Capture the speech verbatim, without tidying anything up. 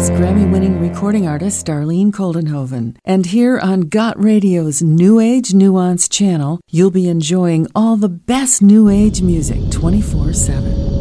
is Grammy-winning recording artist Darlene Koldenhoven. And here on Got Radio's New Age Nuance channel, you'll be enjoying all the best New Age music twenty-four seven.